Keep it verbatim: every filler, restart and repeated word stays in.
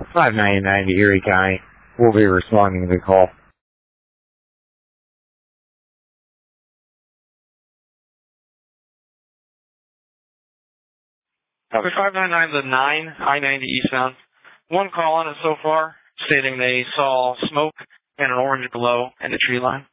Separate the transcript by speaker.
Speaker 1: five ninety-nine to Erie County. We'll be responding to the call.
Speaker 2: Copy five ninety-nine to nine, I ninety eastbound. One call on it so far, stating they saw smoke and an orange glow in the tree line.